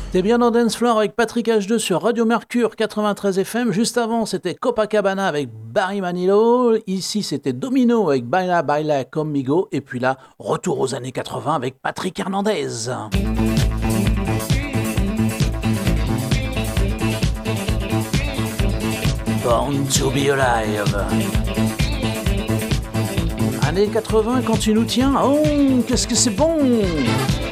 T'es bien dans Dance Floor avec Patrick H2 sur Radio Mercure 93 FM. Juste avant, c'était Copacabana avec Barry Manilow. Ici, c'était Domino avec Baila Baila Conmigo. Et puis là, retour aux années 80 avec Patrick Hernandez. Born to be alive. Années 80, quand tu nous tiens, oh, qu'est-ce que c'est bon!